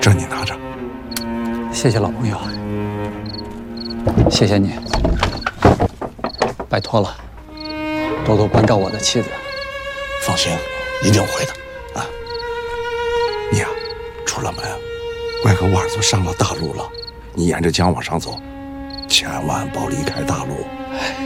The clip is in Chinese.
这你拿着。 谢谢老朋友，谢谢你，拜托了，多多关照我的妻子。 放心，一定会的。啊，你呀，出了门，怪个腕儿就上了大路了。你沿着江往上走，千万别离开大路。